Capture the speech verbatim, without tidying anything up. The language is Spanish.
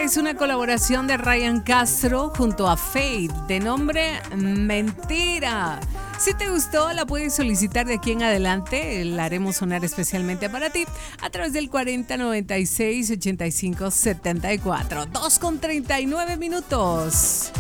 es una colaboración de Ryan Castro junto a Fade, de nombre Mentira. Si te gustó, la puedes solicitar de aquí en adelante. La haremos sonar especialmente para ti a través del cuarenta noventa y seis ochenta y cinco setenta y cuatro. dos con treinta y nueve minutos.